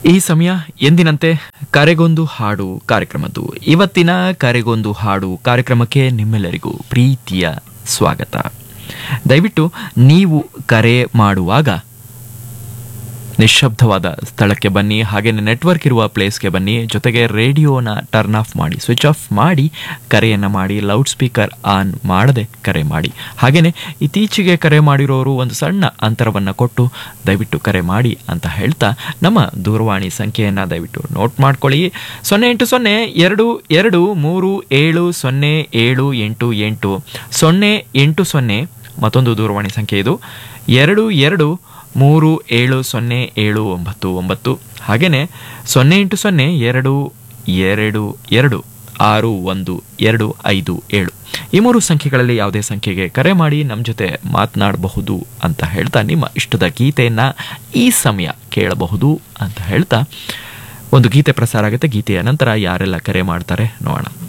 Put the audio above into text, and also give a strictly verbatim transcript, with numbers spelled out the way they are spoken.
ಈ ಸಮಯ ಎಂದಿನಂತೆ ಕರೆಗೊಂದು ಹಾಡು ಕಾರ್ಯಕ್ರಮದ್ದು. ಇವತ್ತಿನ ಕರೆಗೊಂದು ಹಾಡು ಕಾರ್ಯಕ್ರಮಕ್ಕೆ ನಿಮ್ಮೆಲ್ಲರಿಗೂ ಪ್ರೀತಿಯ ಸ್ವಾಗತ. ದಯವಿಟ್ಟು ನೀವು ಕರೆ ಮಾಡುವಾಗ ನಿಶ್ಶಬ್ದವಾದ ಸ್ಥಳಕ್ಕೆ ಬನ್ನಿ, ಹಾಗೆಯೇ ನೆಟ್ವರ್ಕ್ ಇರುವ ಪ್ಲೇಸ್ಗೆ ಬನ್ನಿ, ಜೊತೆಗೆ ರೇಡಿಯೋನ ಟರ್ನ್ ಆಫ್ ಮಾಡಿ, ಸ್ವಿಚ್ ಆಫ್ ಮಾಡಿ ಕರೆಯನ್ನು ಮಾಡಿ, ಲೌಡ್ ಸ್ಪೀಕರ್ ಆನ್ ಮಾಡದೆ ಕರೆ ಮಾಡಿ. ಹಾಗೆಯೇ ಇತ್ತೀಚೆಗೆ ಕರೆ ಮಾಡಿರೋರು ಒಂದು ಸಣ್ಣ ಅಂತರವನ್ನು ಕೊಟ್ಟು ದಯವಿಟ್ಟು ಕರೆ ಮಾಡಿ ಅಂತ ಹೇಳ್ತಾ ನಮ್ಮ ದೂರವಾಣಿ ಸಂಖ್ಯೆಯನ್ನು ದಯವಿಟ್ಟು ನೋಟ್ ಮಾಡ್ಕೊಳ್ಳಿ. ಸೊನ್ನೆ ಎಂಟು ಸೊನ್ನೆ ಎರಡು ಎರಡು ಮೂರು ಏಳು ಸೊನ್ನೆ ಏಳು ಎಂಟು ಎಂಟು ಸೊನ್ನೆ ಎಂಟು ಸೊನ್ನೆ ಮತ್ತೊಂದು ದೂರವಾಣಿ ಸಂಖ್ಯೆ ಇದು ಎರಡು ಎರಡು ಮೂರು ಏಳು ಸೊನ್ನೆ ಏಳು ಒಂಬತ್ತು ಒಂಬತ್ತು. ಹಾಗೆಯೇ ಸೊನ್ನೆ ಎಂಟು ಸೊನ್ನೆ ಎರಡು ಎರಡು ಎರಡು ಆರು ಒಂದು ಎರಡು ಐದು ಏಳು. ಈ ಮೂರು ಸಂಖ್ಯೆಗಳಲ್ಲಿ ಯಾವುದೇ ಸಂಖ್ಯೆಗೆ ಕರೆ ಮಾಡಿ ನಮ್ಮ ಜೊತೆ ಮಾತನಾಡಬಹುದು ಅಂತ ಹೇಳ್ತಾ ನಿಮ್ಮ ಇಷ್ಟದ ಗೀತೆಯನ್ನು ಈ ಸಮಯ ಕೇಳಬಹುದು ಅಂತ ಹೇಳ್ತಾ ಒಂದು ಗೀತೆ ಪ್ರಸಾರ ಆಗುತ್ತೆ. ಗೀತೆಯ ನಂತರ ಯಾರೆಲ್ಲ ಕರೆ ಮಾಡ್ತಾರೆ ನೋಡೋಣ.